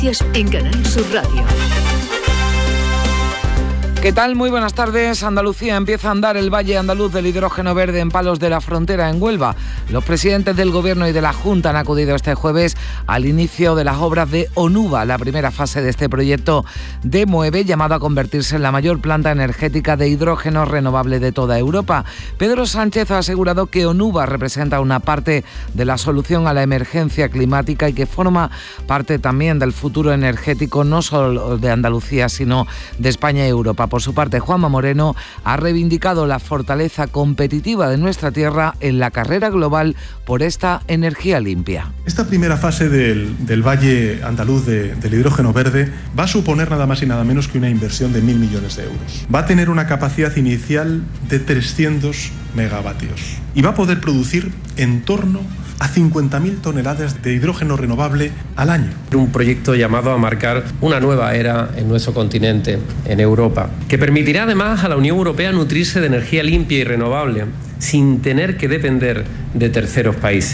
En Canal Sur Radio. ¿Qué tal? Muy buenas tardes. Andalucía empieza a andar el Valle Andaluz del hidrógeno verde en Palos de la Frontera, en Huelva. Los presidentes del Gobierno y de la Junta han acudido este jueves al inicio de las obras de Onuba, la primera fase de este proyecto de Moeve, llamado a convertirse en la mayor planta energética de hidrógeno renovable de toda Europa. Pedro Sánchez ha asegurado que Onuba representa una parte de la solución a la emergencia climática y que forma parte también del futuro energético no solo de Andalucía, sino de España y Europa. Por su parte, Juanma Moreno ha reivindicado la fortaleza competitiva de nuestra tierra en la carrera global por esta energía limpia. Esta primera fase del Valle Andaluz del hidrógeno verde va a suponer nada más y nada menos que una inversión de 1.000 millones de euros. Va a tener una capacidad inicial de 300 megavatios y va a poder producir en torno a 50.000 toneladas de hidrógeno renovable al año. Un proyecto llamado a marcar una nueva era en nuestro continente, en Europa, que permitirá además a la Unión Europea nutrirse de energía limpia y renovable, sin tener que depender de terceros países.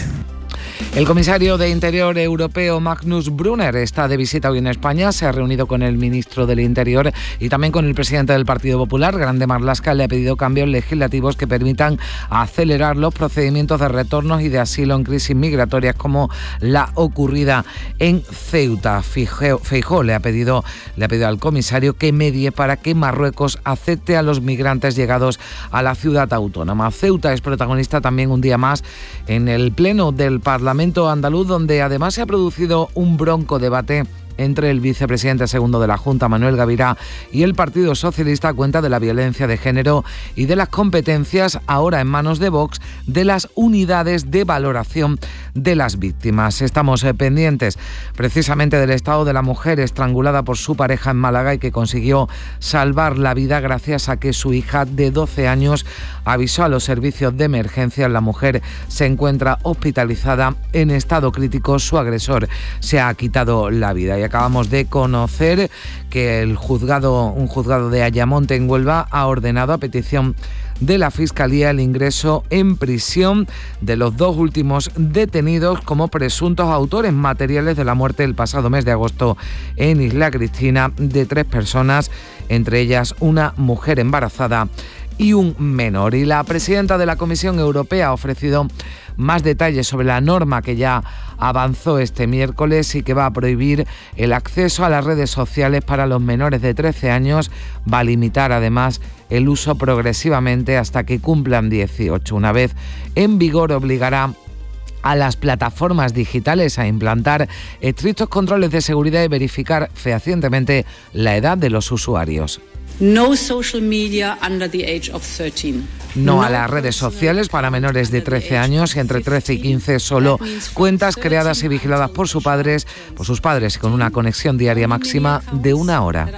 El comisario de Interior europeo Magnus Brunner está de visita hoy en España. Se ha reunido con el ministro del Interior y también con el presidente del Partido Popular, Grande Marlaska. Le ha pedido cambios legislativos que permitan acelerar los procedimientos de retornos y de asilo en crisis migratorias como la ocurrida en Ceuta. Feijóo le ha pedido al comisario que medie para que Marruecos acepte a los migrantes llegados a la ciudad autónoma. Ceuta es protagonista también un día más en el pleno del Parlamento andaluz, donde además se ha producido un bronco debate entre el vicepresidente segundo de la Junta, Manuel Gavirá, y el Partido Socialista a cuenta de la violencia de género y de las competencias, ahora en manos de Vox, de las unidades de valoración de las víctimas. Estamos pendientes precisamente del estado de la mujer estrangulada por su pareja en Málaga y que consiguió salvar la vida gracias a que su hija de 12 años avisó a los servicios de emergencia. La mujer se encuentra hospitalizada en estado crítico. Su agresor se ha quitado la vida. Y acabamos de conocer que un juzgado de Ayamonte en Huelva ha ordenado a petición de la Fiscalía el ingreso en prisión de los dos últimos detenidos como presuntos autores materiales de la muerte el pasado mes de agosto en Isla Cristina de 3 personas, entre ellas una mujer embarazada y un menor. Y la presidenta de la Comisión Europea ha ofrecido más detalles sobre la norma que ya avanzó este miércoles y que va a prohibir el acceso a las redes sociales para los menores de 13 años. Va a limitar además el uso progresivamente hasta que cumplan 18. Una vez en vigor, obligará a las plataformas digitales a implantar estrictos controles de seguridad y verificar fehacientemente la edad de los usuarios. No social media under the age of 13. No a las redes sociales para menores de 13 años y entre 13 y 15 solo cuentas creadas y vigiladas por sus padres con una conexión diaria máxima de 1 hora.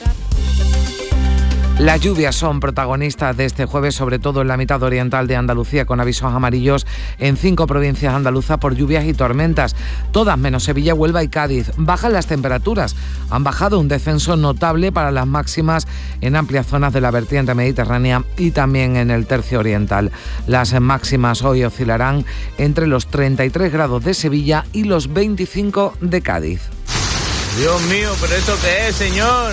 Las lluvias son protagonistas de este jueves, sobre todo en la mitad oriental de Andalucía, con avisos amarillos en 5 provincias andaluzas por lluvias y tormentas, todas menos Sevilla, Huelva y Cádiz. Bajan las temperaturas, han bajado un descenso notable para las máximas en amplias zonas de la vertiente mediterránea y también en el tercio oriental. Las máximas hoy oscilarán entre los 33 grados de Sevilla y los 25 de Cádiz. Dios mío, ¿pero esto qué es, señor?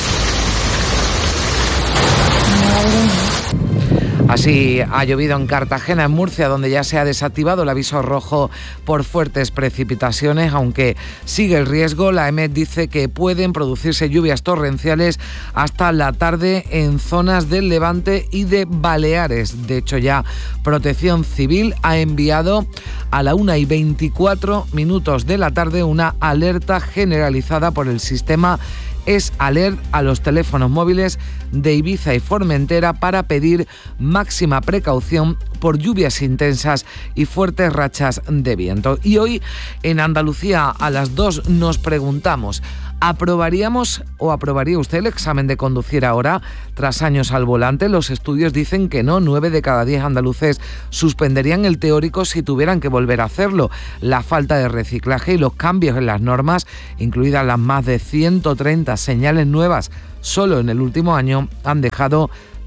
Así ha llovido en Cartagena, en Murcia, donde ya se ha desactivado el aviso rojo por fuertes precipitaciones, aunque sigue el riesgo. La EMET dice que pueden producirse lluvias torrenciales hasta la tarde en zonas del Levante y de Baleares. De hecho, ya Protección Civil ha enviado a la 1:24 de la tarde una alerta generalizada por el sistema Es-Alert a los teléfonos móviles de Ibiza y Formentera para pedir máxima precaución por lluvias intensas y fuertes rachas de viento. Y hoy en Andalucía a las 2 nos preguntamos: ¿aprobaríamos o aprobaría usted el examen de conducir ahora tras años al volante? Los estudios dicen que no. 9 de cada 10 andaluces suspenderían el teórico si tuvieran que volver a hacerlo. La falta de reciclaje y los cambios en las normas, incluidas las más de 130 señales nuevas solo en el último año, han dejado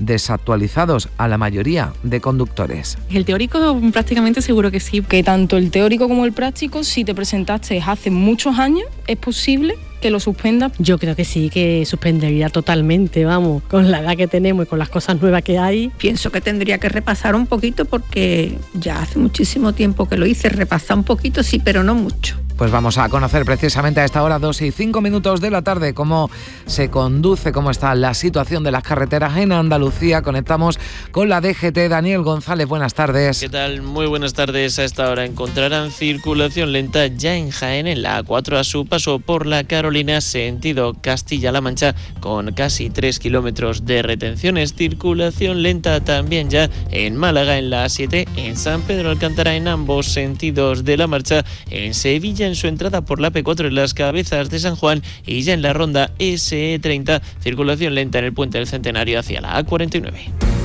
desactualizados a la mayoría de conductores. El teórico prácticamente seguro que sí. Que tanto el teórico como el práctico, si te presentaste hace muchos años, es posible que lo suspenda. Yo creo que sí, que suspendería totalmente, vamos, con la edad que tenemos y con las cosas nuevas que hay. Pienso que tendría que repasar un poquito porque ya hace muchísimo tiempo que lo hice. Repasar un poquito sí, pero no mucho. Pues vamos a conocer precisamente a esta hora, 2:05 de la tarde, cómo se conduce, cómo está la situación de las carreteras en Andalucía. Conectamos con la DGT. Daniel González, buenas tardes. ¿Qué tal? Muy buenas tardes. A esta hora encontrarán circulación lenta ya en Jaén, en la A4 a su paso por la Carolina, sentido Castilla-La Mancha, con casi 3 kilómetros de retenciones. Circulación lenta también ya en Málaga, en la A7, en San Pedro Alcántara, en ambos sentidos de la marcha, en Sevilla, en su entrada por la P4 en las Cabezas de San Juan, y ya en la ronda SE30, circulación lenta en el Puente del Centenario hacia la A49.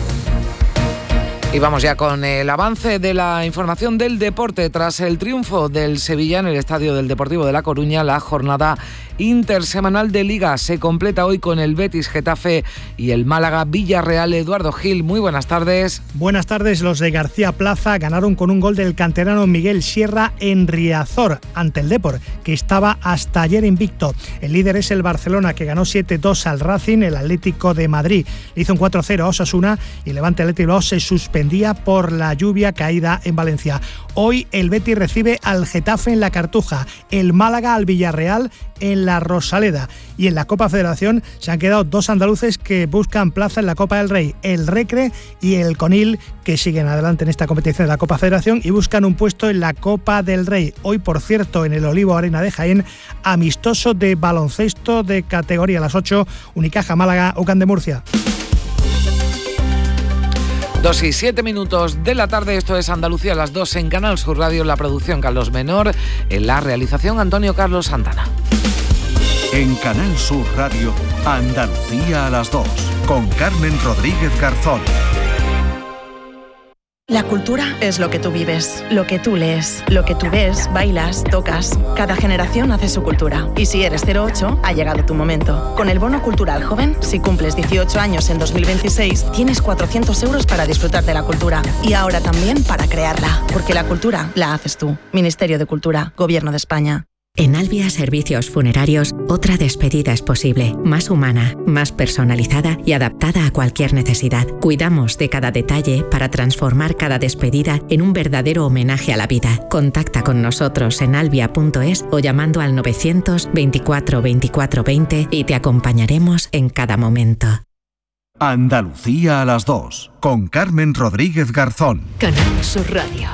Y vamos ya con el avance de la información del deporte. Tras el triunfo del Sevilla en el Estadio del Deportivo de La Coruña, la jornada intersemanal de Liga se completa hoy con el Betis Getafe y el Málaga Villarreal. Eduardo Gil, muy buenas tardes. Buenas tardes. Los de García Plaza ganaron con un gol del canterano Miguel Sierra en Riazor ante el Depor, que estaba hasta ayer invicto. El líder es el Barcelona, que ganó 7-2 al Racing. El Atlético de Madrid le hizo un 4-0 a Osasuna y el Levante Atlético Bilbao se suspendía por la lluvia caída en Valencia. Hoy el Betis recibe al Getafe en la Cartuja, el Málaga al Villarreal en la Rosaleda, y en la Copa Federación se han quedado dos andaluces que buscan plaza en la Copa del Rey, el Recre y el Conil, que siguen adelante en esta competición de la Copa Federación y buscan un puesto en la Copa del Rey. Hoy, por cierto, en el Olivo Arena de Jaén, amistoso de baloncesto de categoría a las 8, Unicaja Málaga, UCAM de Murcia. 2:07 de la tarde, esto es Andalucía a las 2 en Canal Sur Radio, la producción Carlos Menor, en la realización Antonio Carlos Santana. En Canal Sur Radio, Andalucía a las 2, con Carmen Rodríguez Garzón. La cultura es lo que tú vives, lo que tú lees, lo que tú ves, bailas, tocas. Cada generación hace su cultura. Y si eres 08, ha llegado tu momento. Con el Bono Cultural Joven, si cumples 18 años en 2026, tienes 400 euros para disfrutar de la cultura. Y ahora también para crearla. Porque la cultura la haces tú. Ministerio de Cultura, Gobierno de España. En Albia Servicios Funerarios, otra despedida es posible, más humana, más personalizada y adaptada a cualquier necesidad. Cuidamos de cada detalle para transformar cada despedida en un verdadero homenaje a la vida. Contacta con nosotros en albia.es o llamando al 924 24 20 y te acompañaremos en cada momento. Andalucía a las 2, con Carmen Rodríguez Garzón. Canal Sur Radio.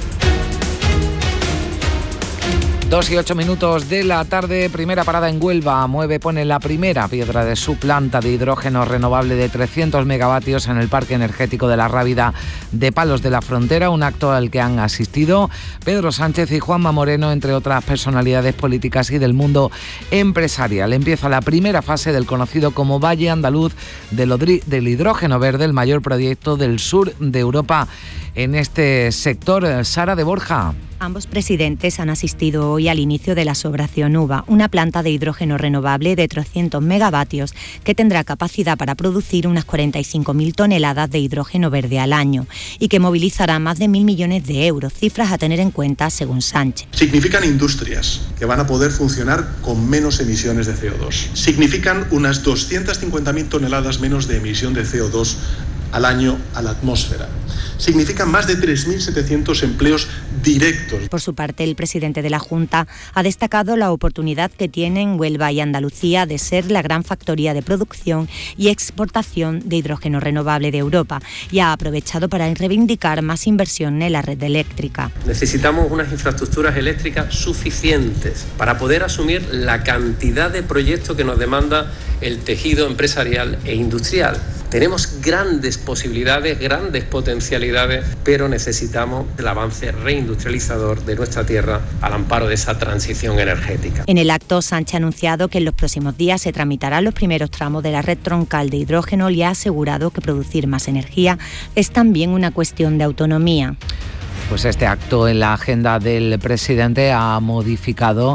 2:08 de la tarde, primera parada en Huelva. Mueve pone la primera piedra de su planta de hidrógeno renovable de 300 megavatios en el Parque Energético de la Rábida de Palos de la Frontera, un acto al que han asistido Pedro Sánchez y Juanma Moreno, entre otras personalidades políticas y del mundo empresarial. Empieza la primera fase del conocido como Valle Andaluz del hidrógeno verde, el mayor proyecto del sur de Europa en este sector. Sara de Borja. Ambos presidentes han asistido hoy al inicio de la Sobración UVA, una planta de hidrógeno renovable de 300 megavatios que tendrá capacidad para producir unas 45.000 toneladas de hidrógeno verde al año y que movilizará más de 1.000 millones de euros, cifras a tener en cuenta según Sánchez. Significan industrias que van a poder funcionar con menos emisiones de CO2. Significan unas 250.000 toneladas menos de emisión de CO2 al año a la atmósfera. Significan más de 3.700 empleos directos. Por su parte, el presidente de la Junta ha destacado la oportunidad que tienen Huelva y Andalucía de ser la gran factoría de producción y exportación de hidrógeno renovable de Europa y ha aprovechado para reivindicar más inversión en la red eléctrica. Necesitamos unas infraestructuras eléctricas suficientes para poder asumir la cantidad de proyectos que nos demanda el tejido empresarial e industrial. Tenemos grandes posibilidades, grandes potencialidades, pero necesitamos el avance reindustrializador de nuestra tierra al amparo de esa transición energética. En el acto, Sánchez ha anunciado que en los próximos días se tramitarán los primeros tramos de la red troncal de hidrógeno y ha asegurado que producir más energía es también una cuestión de autonomía. Pues este acto en la agenda del presidente ha modificado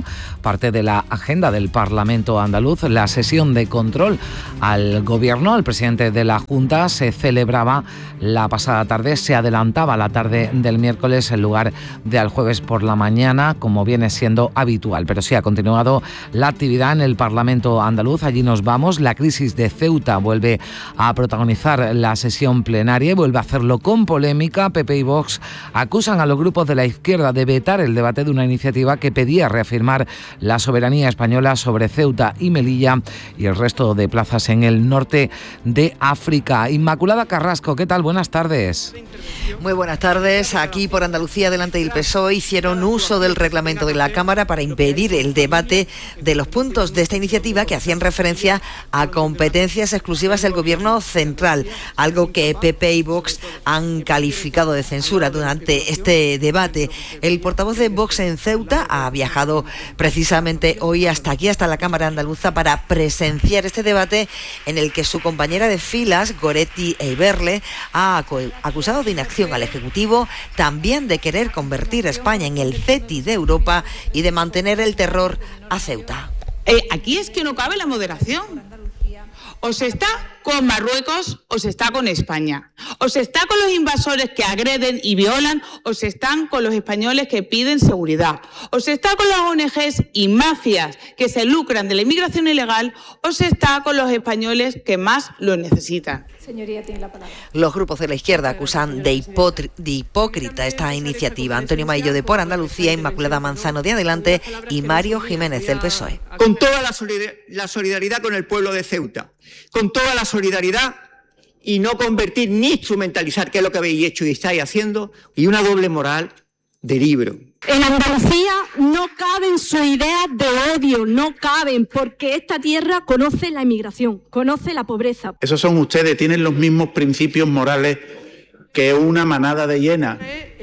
parte de la agenda del Parlamento andaluz. La sesión de control al Gobierno, al presidente de la Junta, se celebraba la pasada tarde, se adelantaba la tarde del miércoles en lugar de al jueves por la mañana, como viene siendo habitual. Pero sí ha continuado la actividad en el Parlamento andaluz. Allí nos vamos. La crisis de Ceuta vuelve a protagonizar la sesión plenaria y vuelve a hacerlo con polémica. PP y Vox acusan a los grupos de la izquierda de vetar el debate de una iniciativa que pedía reafirmar la soberanía española sobre Ceuta y Melilla y el resto de plazas en el norte de África. Inmaculada Carrasco, ¿qué tal? Buenas tardes. Muy buenas tardes. Aquí por Andalucía, delante del PSOE, hicieron uso del reglamento de la Cámara para impedir el debate de los puntos de esta iniciativa que hacían referencia a competencias exclusivas del Gobierno central, algo que PP y Vox han calificado de censura durante este debate. El portavoz de Vox en Ceuta ha viajado precisamente hoy hasta aquí, hasta la Cámara Andaluza, para presenciar este debate en el que su compañera de filas, Goretti Eiberle, ha acusado de inacción al Ejecutivo, también de querer convertir a España en el CETI de Europa y de mantener el terror a Ceuta. Aquí es que no cabe la moderación. O se está con Marruecos o se está con España. O se está con los invasores que agreden y violan, o se están con los españoles que piden seguridad. O se está con las ONGs y mafias que se lucran de la inmigración ilegal, o se está con los españoles que más lo necesitan. Señoría, tiene la palabra. Los grupos de la izquierda acusan de hipócrita esta iniciativa. Antonio Maillo de Por Andalucía, Inmaculada Manzano de Adelante y Mario Jiménez del PSOE. Con toda la solidaridad con el pueblo de Ceuta, con toda la solidaridad y no convertir ni instrumentalizar, que es lo que habéis hecho y estáis haciendo, y una doble moral de libro. En Andalucía no caben sus ideas de odio, no caben, porque esta tierra conoce la inmigración, conoce la pobreza. Esos son ustedes, tienen los mismos principios morales que una manada de hienas.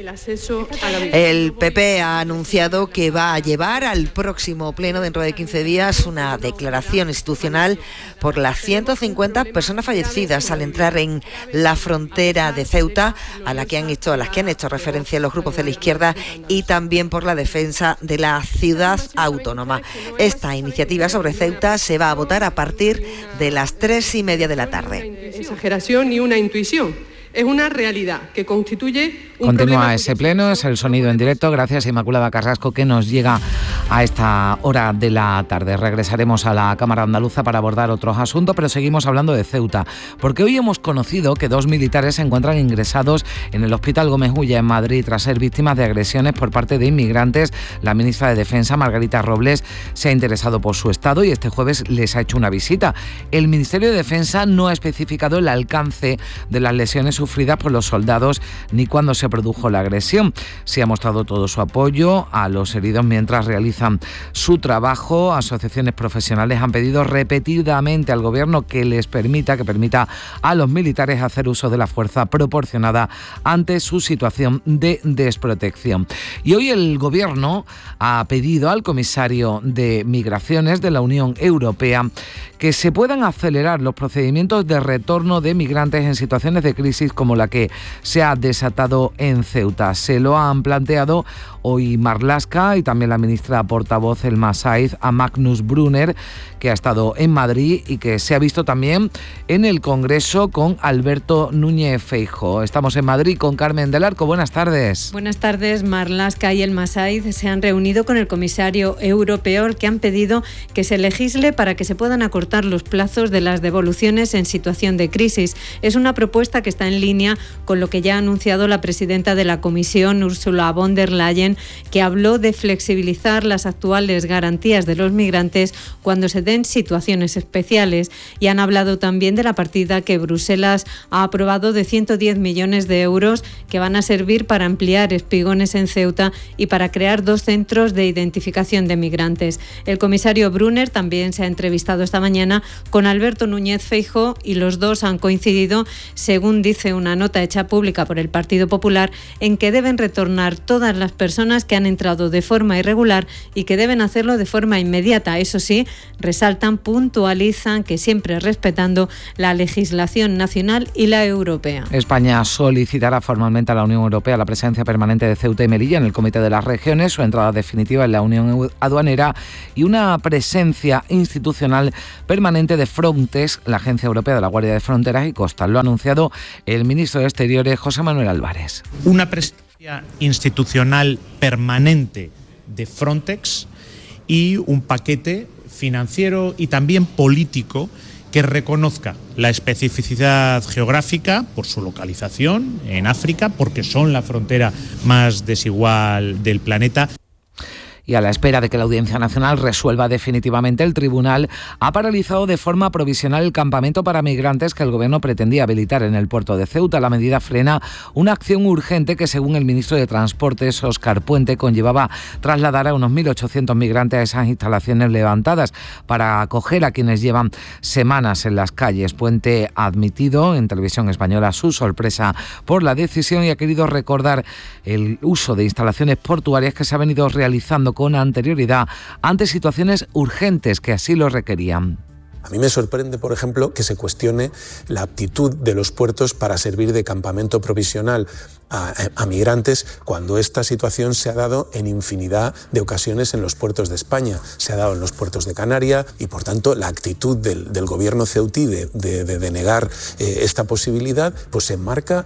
El PP ha anunciado que va a llevar al próximo pleno, dentro de 15 días, una declaración institucional por las 150 personas fallecidas al entrar en la frontera de Ceuta, a las que han hecho referencia los grupos de la izquierda, y también por la defensa de la ciudad autónoma. Esta iniciativa sobre Ceuta se va a votar a partir de las 3:30 de la tarde. Exageración ni una intuición. Es una realidad que constituye un Continúa problema. ese pleno, es el sonido en directo. Gracias, Inmaculada Carrasco, que nos llega a esta hora de la tarde. Regresaremos a la Cámara Andaluza para abordar otros asuntos, pero seguimos hablando de Ceuta, porque hoy hemos conocido que 2 militares se encuentran ingresados en el Hospital Gómez Ulla en Madrid tras ser víctimas de agresiones por parte de inmigrantes. La ministra de Defensa, Margarita Robles, se ha interesado por su estado y este jueves les ha hecho una visita. El Ministerio de Defensa no ha especificado el alcance de las lesiones sufridas por los soldados ni cuándo se produjo la agresión. Se ha mostrado todo su apoyo a los heridos mientras realizan su trabajo. Asociaciones profesionales han pedido repetidamente al Gobierno que permita a los militares hacer uso de la fuerza proporcionada ante su situación de desprotección. Y hoy el Gobierno ha pedido al comisario de Migraciones de la Unión Europea que se puedan acelerar los procedimientos de retorno de migrantes en situaciones de crisis como la que se ha desatado en Ceuta. Se lo han planteado hoy Marlaska y también la ministra portavoz Elma Saiz a Magnus Brunner, que ha estado en Madrid y que se ha visto también en el Congreso con Alberto Núñez Feijóo. Estamos en Madrid con Carmen del Arco. Buenas tardes. Buenas tardes. Marlaska y Elma Saiz se han reunido con el comisario europeo, al que han pedido que se legisle para que se puedan acortar los plazos de las devoluciones en situación de crisis. Es una propuesta que está en línea con lo que ya ha anunciado la presidenta de la Comisión, Ursula von der Leyen, que habló de flexibilizar las actuales garantías de los migrantes cuando se den situaciones especiales, y han hablado también de la partida que Bruselas ha aprobado de 110 millones de euros que van a servir para ampliar espigones en Ceuta y para crear 2 centros de identificación de migrantes. El comisario Brunner también se ha entrevistado esta mañana con Alberto Núñez Feijóo y los dos han coincidido, según dice dice una nota hecha pública por el Partido Popular en que deben retornar todas las personas que han entrado de forma irregular y que deben hacerlo de forma inmediata. Eso sí, resaltan, puntualizan que siempre respetando la legislación nacional y la europea. España solicitará formalmente a la Unión Europea la presencia permanente de Ceuta y Melilla en el Comité de las Regiones, su entrada definitiva en la Unión Aduanera y una presencia institucional permanente de Frontex, la Agencia Europea de la Guardia de Fronteras y Costas. Lo ha anunciado el ministro de Exteriores, José Manuel Álvarez. Una presencia institucional permanente de Frontex y un paquete financiero y también político que reconozca la especificidad geográfica por su localización en África, porque son la frontera más desigual del planeta. Y a la espera de que la Audiencia Nacional resuelva definitivamente, el tribunal ha paralizado de forma provisional el campamento para migrantes que el Gobierno pretendía habilitar en el puerto de Ceuta. La medida frena una acción urgente que, según el ministro de Transportes, Óscar Puente, conllevaba trasladar a unos 1.800 migrantes a esas instalaciones levantadas para acoger a quienes llevan semanas en las calles. Puente ha admitido en Televisión Española su sorpresa por la decisión y ha querido recordar el uso de instalaciones portuarias que se ha venido realizando con anterioridad ante situaciones urgentes que así lo requerían. A mí me sorprende, por ejemplo, que se cuestione la aptitud de los puertos para servir de campamento provisional a migrantes cuando esta situación se ha dado en infinidad de ocasiones en los puertos de España. Se ha dado en los puertos de Canarias y, por tanto, la actitud del gobierno ceutí de negar esta posibilidad pues se enmarca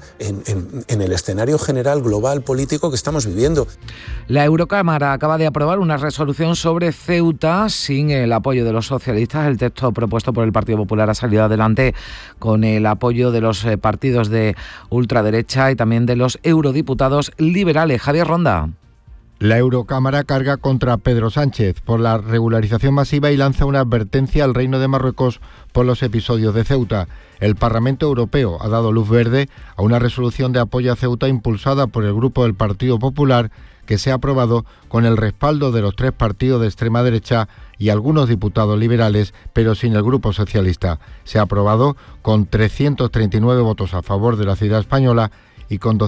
en el escenario general global político que estamos viviendo. La Eurocámara acaba de aprobar una resolución sobre Ceuta sin el apoyo de los socialistas. El texto propuesto por el Partido Popular ha salido adelante con el apoyo de los partidos de ultraderecha y también de los eurodiputados liberales. Javier Ronda. La Eurocámara carga contra Pedro Sánchez por la regularización masiva y lanza una advertencia al Reino de Marruecos por los episodios de Ceuta. El Parlamento Europeo ha dado luz verde a una resolución de apoyo a Ceuta impulsada por el grupo del Partido Popular, que se ha aprobado con el respaldo de los 3 partidos de extrema derecha y algunos diputados liberales, pero sin el Grupo Socialista. Se ha aprobado con 339 votos a favor de la ciudad española y con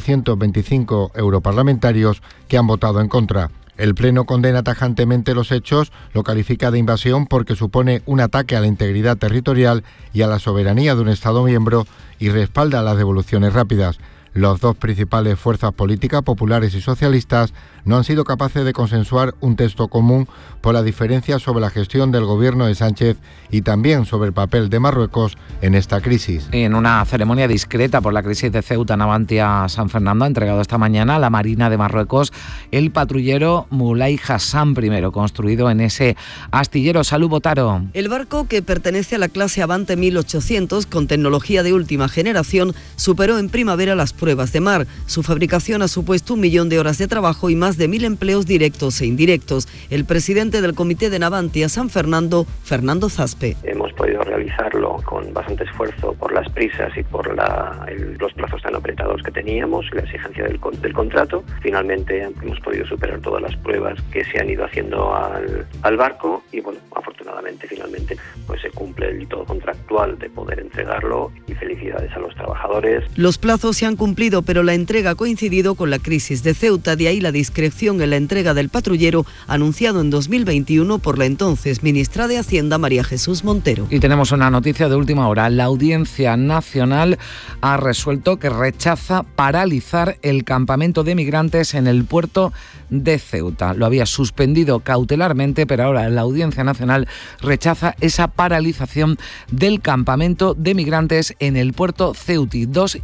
225 europarlamentarios que han votado en contra. El Pleno condena tajantemente los hechos, lo califica de invasión porque supone un ataque a la integridad territorial y a la soberanía de un Estado miembro y respalda las devoluciones rápidas. Las 2 principales fuerzas políticas, populares y socialistas, no han sido capaces de consensuar un texto común por la diferencia sobre la gestión del gobierno de Sánchez y también sobre el papel de Marruecos en esta crisis. En una ceremonia discreta por la crisis de Ceuta, Navantia San Fernando ha entregado esta mañana a la Marina de Marruecos el patrullero Moulay Hassan I, construido en ese astillero. Salud, Botaro. El barco, que pertenece a la clase Avante 1800 con tecnología de última generación, superó en primavera las pruebas de mar. Su fabricación ha supuesto 1 millón de horas de trabajo y más de 1.000 empleos directos e indirectos. El presidente del Comité de Navantia San Fernando, Fernando Zaspe. Hemos podido realizarlo con bastante esfuerzo por las prisas y por los plazos tan apretados que teníamos y la exigencia del contrato. Finalmente hemos podido superar todas las pruebas que se han ido haciendo al barco y, bueno, afortunadamente finalmente pues se cumple el hito contractual de poder entregarlo y felicidades a los trabajadores. Los plazos se han cumplido, pero la entrega ha coincidido con la crisis de Ceuta, de ahí la discreción en la entrega del patrullero anunciado en 2021 por la entonces ministra de Hacienda, María Jesús Montero. Y tenemos una noticia de última hora. La Audiencia Nacional ha resuelto que rechaza paralizar el campamento de migrantes en el puerto de Ceuta. Lo había suspendido cautelarmente, pero ahora la Audiencia Nacional rechaza esa paralización del campamento de migrantes en el puerto ceutí.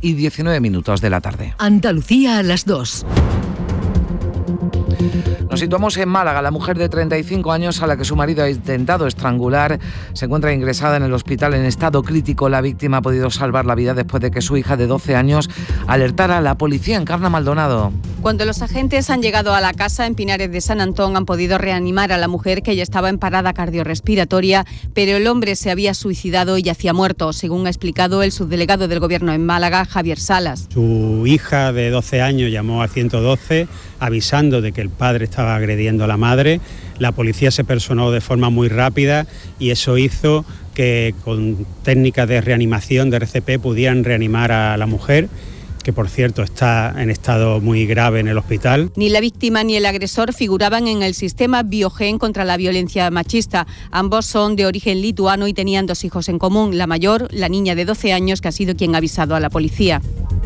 2:19 de la tarde. Andalucía a las 2. Nos situamos en Málaga. La mujer de 35 años a la que su marido ha intentado estrangular se encuentra ingresada en el hospital en estado crítico. La víctima ha podido salvar la vida después de que su hija de 12 años alertara a la policía. Encarna Maldonado. Cuando los agentes han llegado a la casa en Pinares de San Antón, han podido reanimar a la mujer, que ya estaba en parada cardiorrespiratoria, pero el hombre se había suicidado y yacía muerto, según ha explicado el subdelegado del Gobierno en Málaga, Javier Salas. Su hija de 12 años llamó al 112 avisando de que el padre estaba agrediendo a la madre. La policía se personó de forma muy rápida y eso hizo que con técnicas de reanimación de RCP pudieran reanimar a la mujer, que por cierto está en estado muy grave en el hospital. Ni la víctima ni el agresor figuraban en el sistema Biogen contra la violencia machista. Ambos son de origen lituano y tenían 2 hijos en común. La mayor, la niña de 12 años, que ha sido quien ha avisado a la policía.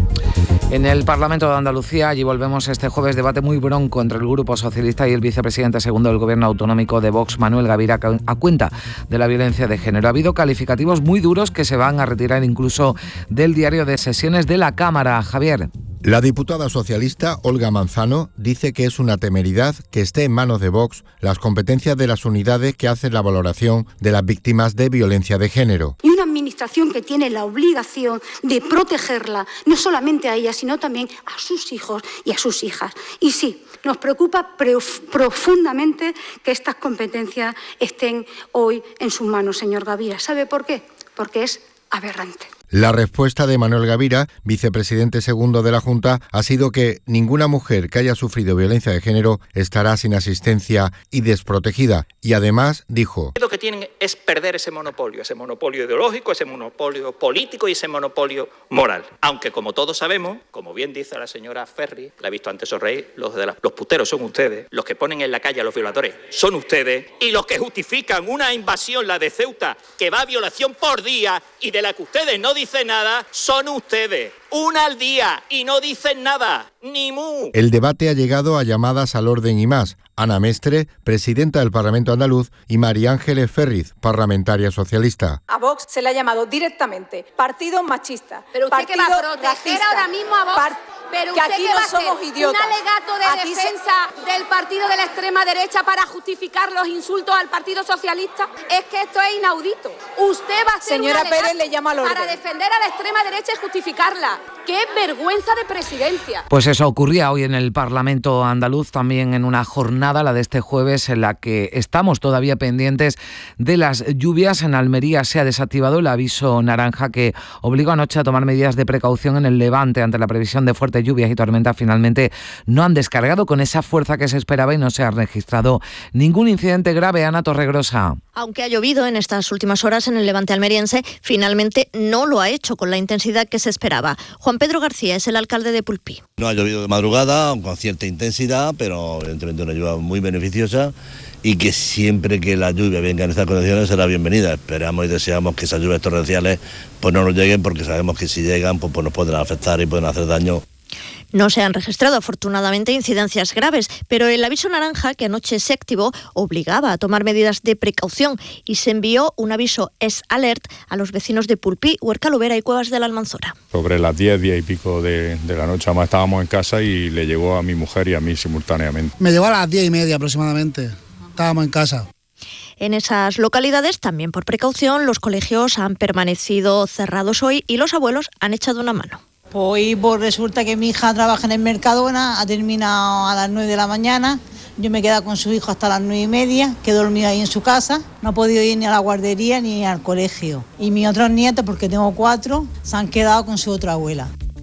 En el Parlamento de Andalucía, allí volvemos este jueves, debate muy bronco entre el Grupo Socialista y el vicepresidente segundo del Gobierno autonómico de Vox, Manuel Gavira, a cuenta de la violencia de género. Ha habido calificativos muy duros que se van a retirar incluso del diario de sesiones de la Cámara. Javier. La diputada socialista Olga Manzano dice que es una temeridad que esté en manos de Vox las competencias de las unidades que hacen la valoración de las víctimas de violencia de género. Y una administración que tiene la obligación de protegerla, no solamente a ella, sino también a sus hijos y a sus hijas. Y sí, nos preocupa profundamente que estas competencias estén hoy en sus manos, señor Gavira. ¿Sabe por qué? Porque es aberrante. La respuesta de Manuel Gavira, vicepresidente segundo de la Junta, ha sido que ninguna mujer que haya sufrido violencia de género estará sin asistencia y desprotegida. Y además dijo: lo que tienen es perder ese monopolio ideológico, ese monopolio político y ese monopolio moral. Aunque, como todos sabemos, como bien dice la señora Ferri, la he visto antes sonreír, los puteros son ustedes, los que ponen en la calle a los violadores son ustedes, y los que justifican una invasión, la de Ceuta, que va a violación por día y de la que ustedes no dicen nada, son ustedes. Una al día y no dicen nada, ni mu. El debate ha llegado a llamadas al orden y más. Ana Mestre, presidenta del Parlamento andaluz, y María Ángeles Ferriz, parlamentaria socialista. A Vox se le ha llamado directamente partido machista. Pero usted que va a proteger ahora mismo a Vox. Pero que aquí no somos idiotas. Un alegato de defensa del partido de la extrema derecha para justificar los insultos al Partido Socialista. Es que esto es inaudito. Usted va a hacer Señora Pérez le llama al orden para defender a la extrema derecha y justificarla. ¡Qué vergüenza de presidencia! Pues eso ocurría hoy en el Parlamento andaluz, también en una jornada, la de este jueves, en la que estamos todavía pendientes de las lluvias. En Almería se ha desactivado el aviso naranja que obligó anoche a tomar medidas de precaución en el Levante ante la previsión de fuertes lluvias y tormentas. Finalmente no han descargado con esa fuerza que se esperaba y no se ha registrado ningún incidente grave. Ana Torregrosa. Aunque ha llovido en estas últimas horas en el Levante almeriense, finalmente no lo ha hecho con la intensidad que se esperaba. Juan Pedro García es el alcalde de Pulpí. No ha llovido de madrugada, con cierta intensidad, pero evidentemente una lluvia muy beneficiosa y que siempre que la lluvia venga en estas condiciones será bienvenida. Esperamos y deseamos que esas lluvias torrenciales pues no nos lleguen, porque sabemos que si llegan pues nos pueden afectar y pueden hacer daño. No se han registrado afortunadamente incidencias graves, pero el aviso naranja que anoche se activó obligaba a tomar medidas de precaución y se envió un aviso S-Alert a los vecinos de Pulpí, Huerca-Lobera y Cuevas de la Almanzora. Sobre las 10 y pico de la noche, además estábamos en casa y le llegó a mi mujer y a mí simultáneamente. Me llegó a las 10:30 aproximadamente, estábamos en casa. En esas localidades, también por precaución, los colegios han permanecido cerrados hoy y los abuelos han echado una mano. Pues resulta que mi hija trabaja en el Mercadona, ha terminado a las 9 de la mañana, yo me he quedado con su hijo hasta las 9:30, que he dormido ahí en su casa, no he podido ir ni a la guardería ni al colegio. Y mis otros nietos, porque tengo 4, se han quedado con su otra abuela.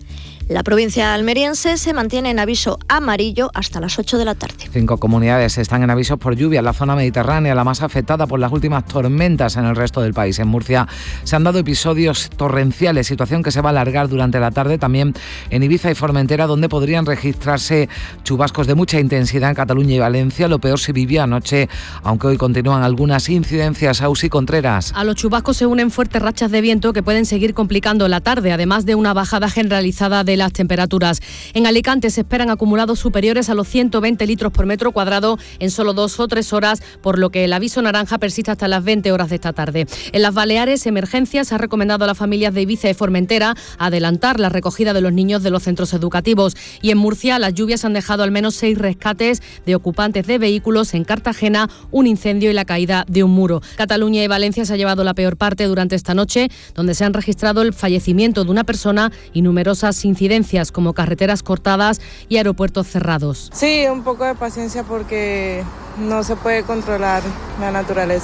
La provincia almeriense se mantiene en aviso amarillo hasta las 8 de la tarde. 5 comunidades están en avisos por lluvia. La zona mediterránea, la más afectada por las últimas tormentas en el resto del país. En Murcia se han dado episodios torrenciales, situación que se va a alargar durante la tarde. También en Ibiza y Formentera, donde podrían registrarse chubascos de mucha intensidad. En Cataluña y Valencia, lo peor se vivió anoche, aunque hoy continúan algunas incidencias. Ausi Contreras. A los chubascos se unen fuertes rachas de viento que pueden seguir complicando la tarde, además de una bajada generalizada de las temperaturas. En Alicante se esperan acumulados superiores a los 120 litros por metro cuadrado en solo 2 o 3 horas, por lo que el aviso naranja persiste hasta las 20 horas de esta tarde. En las Baleares, Emergencias ha recomendado a las familias de Ibiza y Formentera adelantar la recogida de los niños de los centros educativos. Y en Murcia, las lluvias han dejado al menos 6 rescates de ocupantes de vehículos. En Cartagena, un incendio y la caída de un muro. Cataluña y Valencia se ha llevado la peor parte durante esta noche, donde se han registrado el fallecimiento de una persona y numerosas incidencias como carreteras cortadas y aeropuertos cerrados. Sí, un poco de paciencia porque no se puede controlar la naturaleza.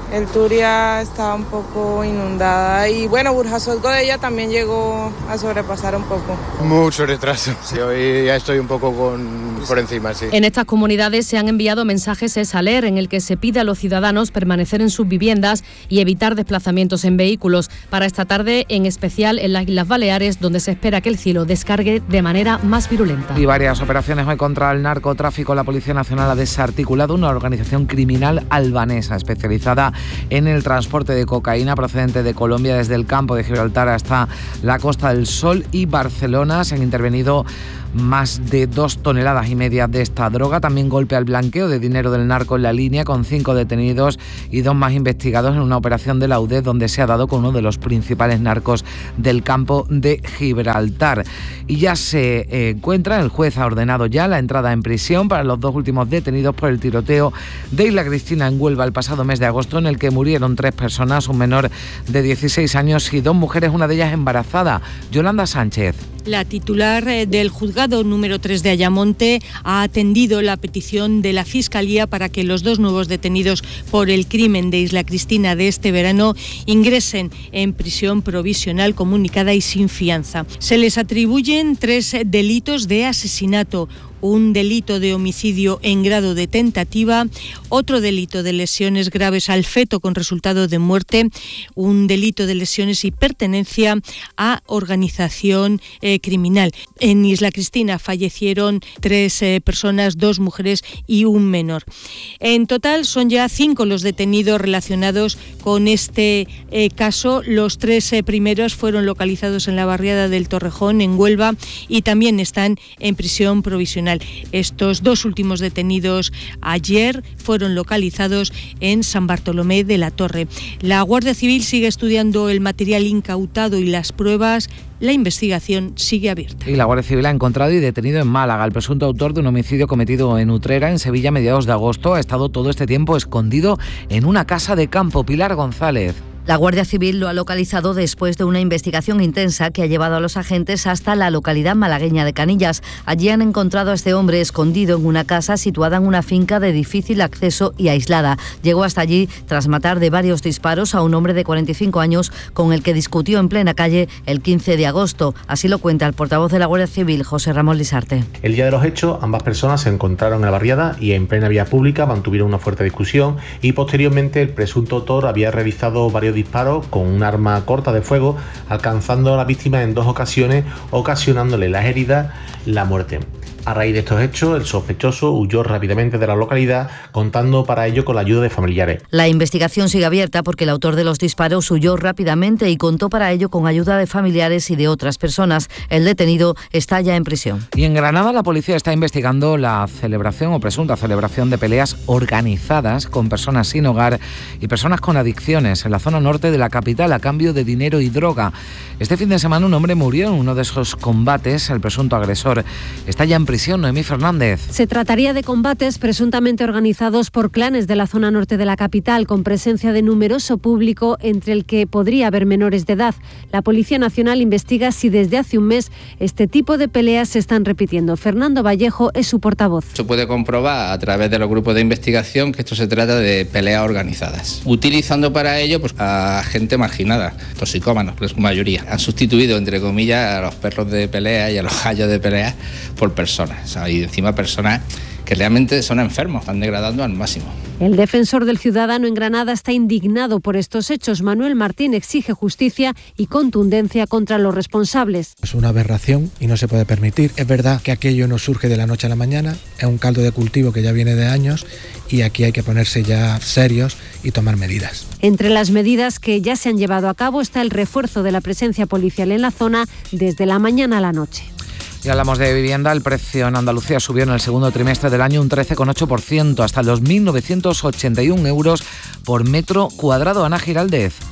El Turia está un poco inundada y bueno, Burjasot Godella también llegó a sobrepasar un poco. Mucho retraso. Sí, hoy ya estoy un poco por encima, sí. En estas comunidades se han enviado mensajes ESALER en el que se pide a los ciudadanos permanecer en sus viviendas y evitar desplazamientos en vehículos. Para esta tarde, en especial en las Islas Baleares, donde se espera que el cielo descargue de manera más virulenta. Y varias operaciones hoy contra el narcotráfico. La Policía Nacional ha desarticulado una organización criminal albanesa especializada en el transporte de cocaína procedente de Colombia desde el campo de Gibraltar hasta la Costa del Sol y Barcelona. Se han intervenido más de 2,5 toneladas de esta droga. También golpe al blanqueo de dinero del narco en la línea, con 5 detenidos y 2 más investigados en una operación de la UDEF donde se ha dado con uno de los principales narcos del campo de Gibraltar. Y ya se encuentra, el juez ha ordenado ya la entrada en prisión para los 2 últimos detenidos por el tiroteo de Isla Cristina en Huelva el pasado mes de agosto, en el que murieron 3 personas, un menor de 16 años y 2 mujeres, una de ellas embarazada. Yolanda Sánchez. La titular del juzgado número 3 de Ayamonte ha atendido la petición de la Fiscalía para que los 2 nuevos detenidos por el crimen de Isla Cristina de este verano ingresen en prisión provisional comunicada y sin fianza. Se les atribuyen 3 delitos de asesinato, un delito de homicidio en grado de tentativa, otro delito de lesiones graves al feto con resultado de muerte, un delito de lesiones y pertenencia a organización criminal. En Isla Cristina fallecieron 3 personas, 2 mujeres y un menor. En total son ya 5 los detenidos relacionados con este caso. Los 3 primeros fueron localizados en la barriada del Torrejón, en Huelva, y también están en prisión provisional. Estos 2 últimos detenidos ayer fueron localizados en San Bartolomé de la Torre. La Guardia Civil sigue estudiando el material incautado y las pruebas. La investigación sigue abierta. Y la Guardia Civil ha encontrado y detenido en Málaga al presunto autor de un homicidio cometido en Utrera, en Sevilla, a mediados de agosto. Ha estado todo este tiempo escondido en una casa de campo. Pilar González. La Guardia Civil lo ha localizado después de una investigación intensa que ha llevado a los agentes hasta la localidad malagueña de Canillas. Allí han encontrado a este hombre escondido en una casa situada en una finca de difícil acceso y aislada. Llegó hasta allí tras matar de varios disparos a un hombre de 45 años con el que discutió en plena calle el 15 de agosto. Así lo cuenta el portavoz de la Guardia Civil, José Ramón Lisarte. El día de los hechos, ambas personas se encontraron en la barriada y en plena vía pública mantuvieron una fuerte discusión, y posteriormente el presunto autor había realizado varios disparos con un arma corta de fuego, alcanzando a la víctima en 2 ocasiones, ocasionándole las heridas, la muerte. A raíz de estos hechos, el sospechoso huyó rápidamente de la localidad, contando para ello con la ayuda de familiares. La investigación sigue abierta porque el autor de los disparos huyó rápidamente y contó para ello con ayuda de familiares y de otras personas. El detenido está ya en prisión. Y en Granada la policía está investigando la celebración o presunta celebración de peleas organizadas con personas sin hogar y personas con adicciones en la zona norte de la capital a cambio de dinero y droga. Este fin de semana un hombre murió en uno de esos combates. El presunto agresor está ya en prisión. Noemí Fernández. Se trataría de combates presuntamente organizados por clanes de la zona norte de la capital, con presencia de numeroso público, entre el que podría haber menores de edad. La Policía Nacional investiga si desde hace un mes este tipo de peleas se están repitiendo. Fernando Vallejo es su portavoz. Se puede comprobar a través de los grupos de investigación que esto se trata de peleas organizadas, utilizando para ello a gente marginada, toxicómanos, en su mayoría. Han sustituido, entre comillas, a los perros de pelea y a los gallos de pelea por personas. Y encima personas que realmente son enfermos, están degradando al máximo. El defensor del ciudadano en Granada está indignado por estos hechos. Manuel Martín exige justicia y contundencia contra los responsables. Es una aberración y no se puede permitir. Es verdad que aquello no surge de la noche a la mañana, es un caldo de cultivo que ya viene de años, y aquí hay que ponerse ya serios y tomar medidas. Entre las medidas que ya se han llevado a cabo está el refuerzo de la presencia policial en la zona desde la mañana a la noche. Y hablamos de vivienda. El precio en Andalucía subió en el segundo trimestre del año un 13,8%, hasta los 1.981 euros por metro cuadrado. Ana Giraldez.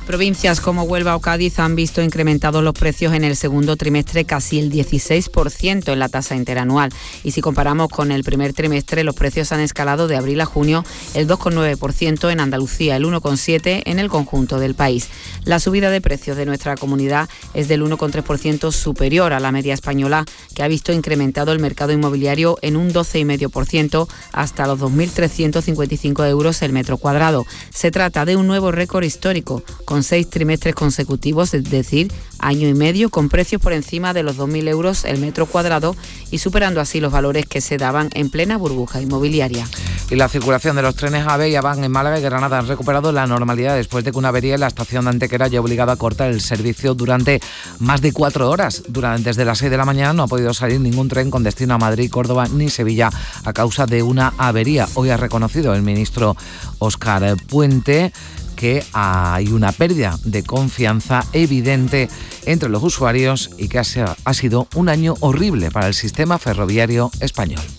Provincias como Huelva o Cádiz han visto incrementados los precios en el segundo trimestre casi el 16% en la tasa interanual. Y si comparamos con el primer trimestre, los precios han escalado de abril a junio el 2,9% en Andalucía, el 1,7% en el conjunto del país. La subida de precios de nuestra comunidad es del 1,3% superior a la media española, que ha visto incrementado el mercado inmobiliario en un 12,5% hasta los 2.355 euros el metro cuadrado. Se trata de un nuevo récord histórico, con 6 trimestres consecutivos, es decir, año y medio, con precios por encima de los 2.000 euros el metro cuadrado y superando así los valores que se daban en plena burbuja inmobiliaria. Y la circulación de los trenes AVE y AVAN en Málaga y Granada han recuperado la normalidad después de que una avería en la estación de Antequera haya obligado a cortar el servicio durante más de 4 horas. Desde las 6 de la mañana no ha podido salir ningún tren con destino a Madrid, Córdoba ni Sevilla a causa de una avería. Hoy ha reconocido el ministro Óscar Puente que hay una pérdida de confianza evidente entre los usuarios y que ha sido un año horrible para el sistema ferroviario español.